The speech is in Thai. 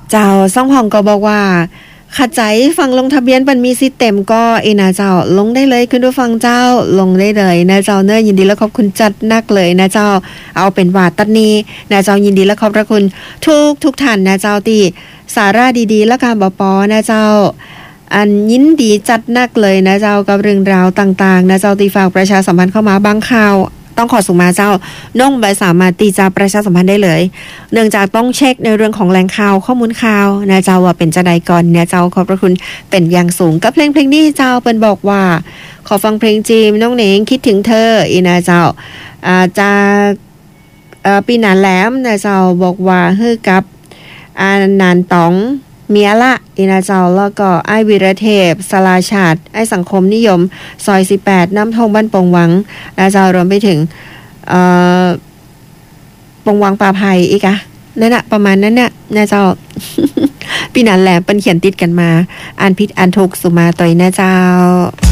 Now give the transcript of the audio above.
เจ้าซ่องพองก็บอกว่าขัดใจฟังลงทะเบียนมันมีสิทธิ์เต็มก็นะเจ้าลงได้เลยคุณผู้ฟังเจ้าลงได้เลยนะเจ้าเนอยินดีและขอบคุณจัดนักเลยนะเจ้าเอาเป็นว่าตัดนี้นะเจ้ายินดีและขอบพระคุณทุกท่านนะเจ้าที่สาระดีๆและการบ่ปอนะเจ้าอันยินดีจัดนักเลยนะเจ้ากับเรื่องราวต่างๆนะเจ้าตีฝากประชาสัมพันธ์เข้ามาบางข่าวต้องขอส่งมาเจ้าน้องใบสามารถตีจะประชาสัมพันธ์ได้เลยเนื่องจากต้องเช็คในเรื่องของแหล่งข่าวข้อมูลข่าวนะเจ้าว่าเป็นจะใดก่อนเนี่ยเจ้าขอบพระคุณเป็นอย่างสูงกับเพลงนี้เจ้าเปิ้นบอกว่าขอฟังเพลงจีมน้องเหน่งคิดถึงเธอนะเจ้าจากปีหนานแหลมนะเจ้าบอกว่าฮือกับนานตองเมียละนะเจ้าแล้วก็ไอ้วีรเทพสลาชาติไอ้สังคมนิยมซอย18น้ำทงบ้านปงหวังนะเจ้ารวมไปถึงปงวังป่าไผ่อีกอะนั่นน่ะประมาณนั้นเนี่ยนะเจ้า ปีนั้นแหละเป็นเขียนติดกันมาอ่านผิดอ่านถูกสุมาต่อยนะเจ้า